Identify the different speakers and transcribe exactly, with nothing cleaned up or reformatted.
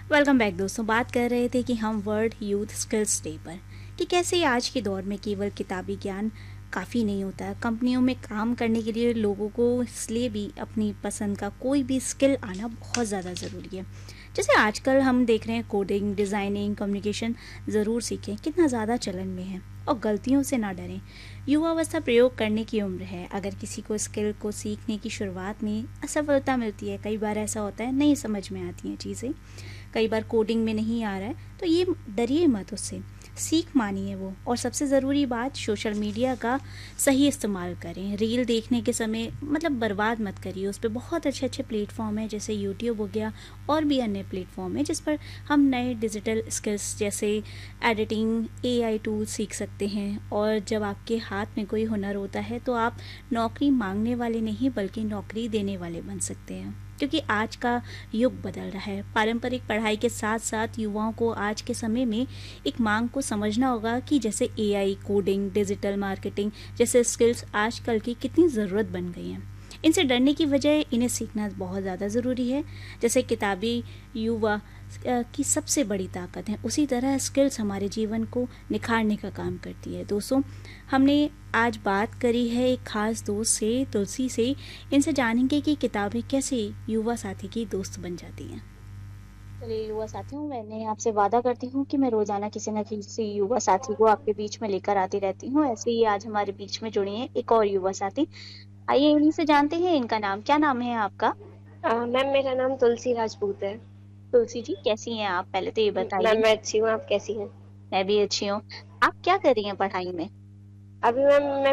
Speaker 1: Welcome back दोस्तों। बात कर रहे थे कि हम वर्ल्ड यूथ स्किल्स डे पर कि कैसे आज के दौर में केवल किताबी ज्ञान काफ़ी नहीं होता है। कंपनियों में काम करने के लिए लोगों को इसलिए भी अपनी पसंद का कोई भी स्किल आना बहुत ज़्यादा ज़रूरी है। जैसे आजकल हम देख रहे हैं कोडिंग, डिज़ाइनिंग, कम्युनिकेशन ज़रूर सीखें, कितना ज़्यादा चलन में है। और गलतियों से ना डरें। युवावस्था प्रयोग करने की उम्र है। अगर किसी को स्किल को सीखने की शुरुआत में असफलता मिलती है, कई बार ऐसा होता है नहीं समझ में आती हैं चीज़ें, कई बार कोडिंग में नहीं आ रहा है, तो ये डरिए मत उससे, सीख मानिए वो। और सबसे ज़रूरी बात, सोशल मीडिया का सही इस्तेमाल करें। रील देखने के समय मतलब बर्बाद मत करिए उस पे। बहुत अच्छे अच्छे प्लेटफॉर्म हैं जैसे यूट्यूब हो गया और भी अन्य प्लेटफॉर्म हैं जिस पर हम नए डिजिटल स्किल्स जैसे एडिटिंग, एआई टूल सीख सकते हैं। और जब आपके हाथ में कोई हुनर होता है तो आप नौकरी मांगने वाले नहीं बल्कि नौकरी देने वाले बन सकते हैं, क्योंकि आज का युग बदल रहा है। पारंपरिक पढ़ाई के साथ साथ युवाओं को आज के समय में एक मांग को समझना होगा कि जैसे एआई, कोडिंग, डिजिटल मार्केटिंग जैसे स्किल्स आजकल की कितनी ज़रूरत बन गई हैं। इनसे डरने की बजाय इन्हें सीखना बहुत ज़्यादा ज़रूरी है। जैसे किताबी युवा अ, की सबसे बड़ी ताकत है, उसी तरह स्किल्स हमारे जीवन को निखारने का काम करती है। दोस्तों, हमने आज बात करी है एक खास दोस्त से, तुलसी से। इनसे जानेंगे कि किताबें कैसे युवा साथी की दोस्त बन जाती हैं। चलिए युवा साथियों, मैंने आपसे वादा करती हूँ कि मैं रोजाना किसी न किसी युवा साथी को आपके बीच में लेकर आती रहती हूँ। ऐसे ही आज हमारे बीच में जुड़ी हैं एक और युवा साथी। आइए इन्हीं से जानते हैं इनका नाम। क्या नाम है आपका?
Speaker 2: अ, मैम मेरा नाम तुलसी राजपूत है।
Speaker 1: तुलसी जी, कैसी हैं आप? पहले तो ये
Speaker 2: मैम
Speaker 1: बताइए।
Speaker 2: मैं अच्छी हूँ, आप कैसी हैं?
Speaker 1: मैं भी अच्छी हूँ। आप क्या कर रही हैं पढ़ाई में?
Speaker 2: अभी मैम मैं